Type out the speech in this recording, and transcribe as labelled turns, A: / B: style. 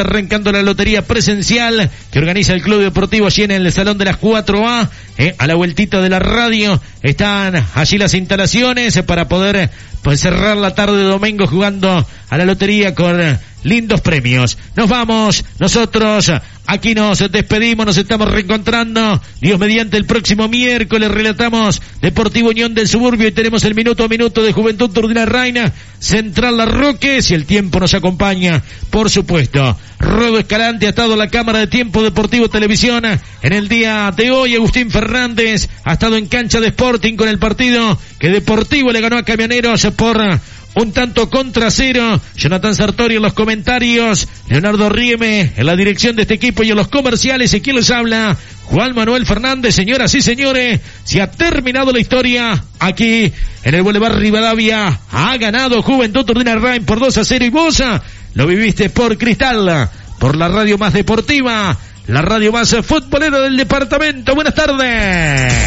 A: está arrancando la lotería presencial que organiza el Club Deportivo allí en el Salón de las 4A, a la vueltita de la radio. Están allí las instalaciones para poder cerrar la tarde de domingo jugando a la lotería con lindos premios. Nos vamos, nosotros aquí nos despedimos, nos estamos reencontrando, Dios mediante, el próximo miércoles. Relatamos Deportivo Unión del Suburbio y tenemos el minuto a minuto de Juventud Turdina Reina, Central Las Roques, si el tiempo nos acompaña, por supuesto. Rodo Escalante ha estado en la cámara de Tiempo Deportivo Televisión en el día de hoy. Agustín Fernández ha estado en cancha de Sporting con el partido que Deportivo le ganó a Camioneros por un tanto contra cero. Jonathan Sartori en los comentarios, Leonardo Rieme en la dirección de este equipo y en los comerciales. ¿Y quién les habla? Juan Manuel Fernández. Señoras y señores, se ha terminado la historia aquí en el Boulevard Rivadavia. Ha ganado Juventud Turdina Reina por 2-0 y vos lo viviste por Cristal, por la radio más deportiva, la radio más futbolera del departamento. Buenas tardes.